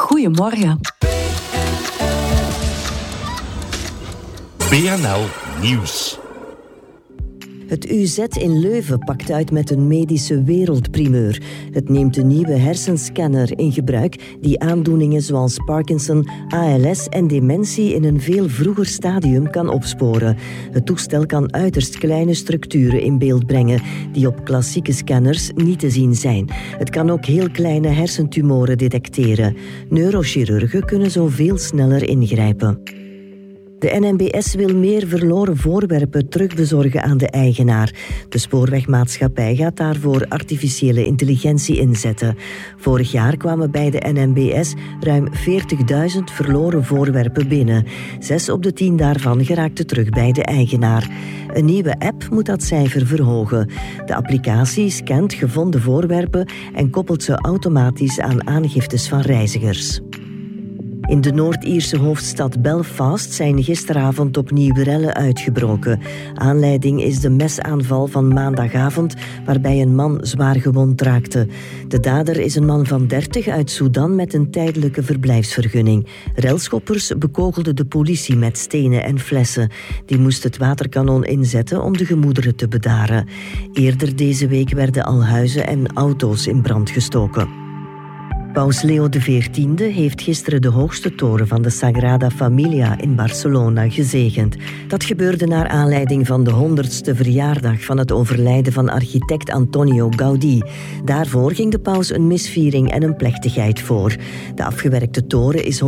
Goedemorgen. BNL Nieuws. Het UZ in Leuven pakt uit met een medische wereldprimeur. Het neemt een nieuwe hersenscanner in gebruik die aandoeningen zoals Parkinson, ALS en dementie in een veel vroeger stadium kan opsporen. Het toestel kan uiterst kleine structuren in beeld brengen die op klassieke scanners niet te zien zijn. Het kan ook heel kleine hersentumoren detecteren. Neurochirurgen kunnen zo veel sneller ingrijpen. De NMBS wil meer verloren voorwerpen terugbezorgen aan de eigenaar. De spoorwegmaatschappij gaat daarvoor artificiële intelligentie inzetten. Vorig jaar kwamen bij de NMBS ruim 40.000 verloren voorwerpen binnen. 6 op de 10 daarvan geraakten terug bij de eigenaar. Een nieuwe app moet dat cijfer verhogen. De applicatie scant gevonden voorwerpen en koppelt ze automatisch aan aangiftes van reizigers. In de Noord-Ierse hoofdstad Belfast zijn gisteravond opnieuw rellen uitgebroken. Aanleiding is de mesaanval van maandagavond, waarbij een man zwaar gewond raakte. De dader is een man van 30 uit Sudan met een tijdelijke verblijfsvergunning. Relschoppers bekogelden de politie met stenen en flessen. Die moest het waterkanon inzetten om de gemoederen te bedaren. Eerder deze week werden al huizen en auto's in brand gestoken. Paus Leo XIV heeft gisteren de hoogste toren van de Sagrada Familia in Barcelona gezegend. Dat gebeurde naar aanleiding van de 100ste verjaardag van het overlijden van architect Antonio Gaudí. Daarvoor ging de paus een misviering en een plechtigheid voor. De afgewerkte toren is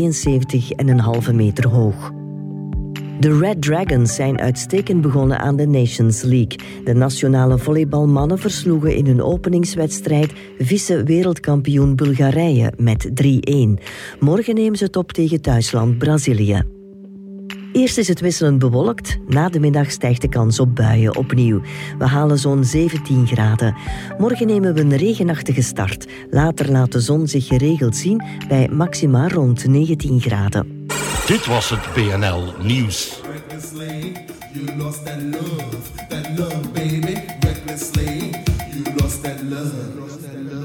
172,5 meter hoog. De Red Dragons zijn uitstekend begonnen aan de Nations League. De nationale volleybalmannen versloegen in hun openingswedstrijd vice-wereldkampioen Bulgarije met 3-1. Morgen nemen ze het op tegen thuisland Brazilië. Eerst is het wisselend bewolkt, na de middag stijgt de kans op buien opnieuw. We halen zo'n 17 graden. Morgen nemen we een regenachtige start. Later laat de zon zich geregeld zien bij maxima rond 19 graden. Dit was het BNL Nieuws. You lost that love, baby. Recklessly, you lost that love.